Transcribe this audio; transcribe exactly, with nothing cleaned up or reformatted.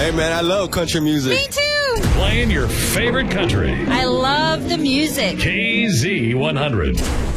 Hey, man, I love country music. Me too. Playing your favorite country. I love the music. K Z one hundred.